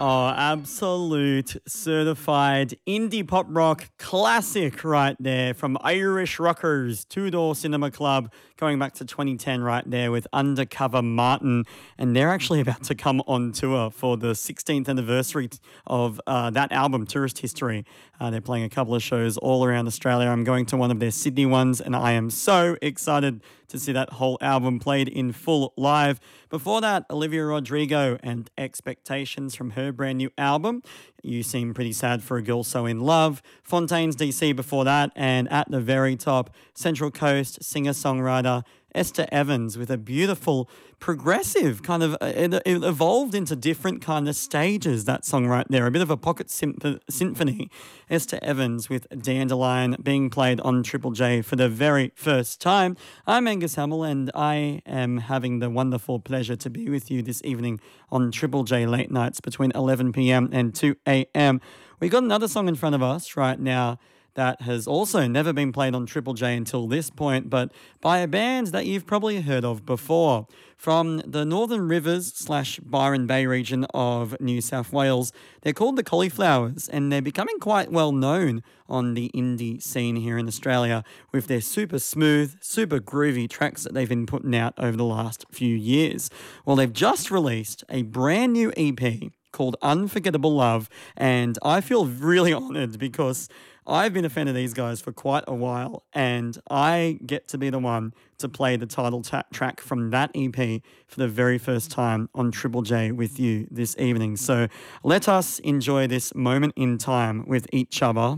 Oh, absolute certified indie pop rock classic right there from Irish rockers, Two Door Cinema Club, going back to 2010 right there with Undercover Martin. And they're actually about to come on tour for the 16th anniversary of that album, Tourist History. They're playing a couple of shows all around Australia. I'm going to one of their Sydney ones, and I am so excited to see that whole album played in full live. Before that, Olivia Rodrigo and Expectations from her brand new album. You Seem Pretty Sad for a Girl So In Love. Fontaines DC before that, and at the very top, Central Coast singer-songwriter Esther Evans with a beautiful progressive kind of, it evolved into different kind of stages, that song right there, a bit of a pocket symphony. Esther Evans with Dandelion being played on Triple J for the very first time. I'm Angus Hamill, and I am having the wonderful pleasure to be with you this evening on Triple J late nights between 11 p.m. and 2 a.m. We got another song in front of us right now that has also never been played on Triple J until this point, but by a band that you've probably heard of before. From the Northern Rivers / Byron Bay region of New South Wales, they're called the Cauliflowers, and they're becoming quite well known on the indie scene here in Australia with their super smooth, super groovy tracks that they've been putting out over the last few years. Well, they've just released a brand new EP called Unforgettable Love, and I feel really honoured because I've been a fan of these guys for quite a while, and I get to be the one to play the title track from that EP for the very first time on Triple J with you this evening. So let us enjoy this moment in time with each other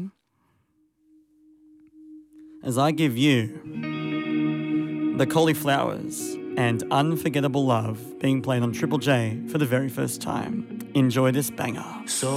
as I give you the Cauliflowers and Unforgettable Love being played on Triple J for the very first time. Enjoy this banger.